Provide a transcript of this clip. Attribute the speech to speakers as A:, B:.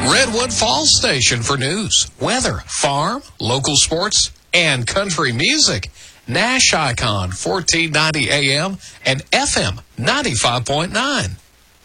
A: Redwood Falls Station for news, weather, farm, local sports, and country music. Nash Icon 1490 AM and FM 95.9.